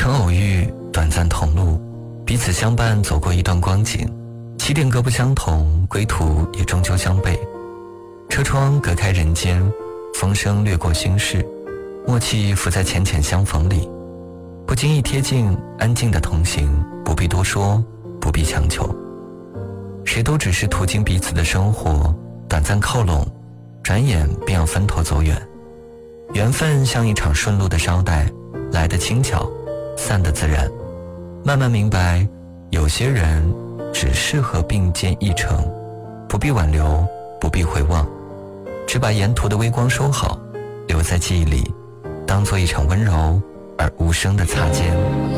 曾偶遇，短暂同路，彼此相伴走过一段光景，起点各不相同，归途也终究相悖。车窗隔开人间，风声掠过心事，默契浮在浅浅相逢里，不经意贴近，安静的同行，不必多说，不必强求。谁都只是途经彼此的生活，短暂靠拢，转眼便要分头走远。缘分像一场顺路的捎带，来得轻巧，散得自然。慢慢明白，有些人只适合并肩一程，不必挽留，不必回望，只把沿途的微光收好，留在记忆里，当作一场温柔而无声的擦肩。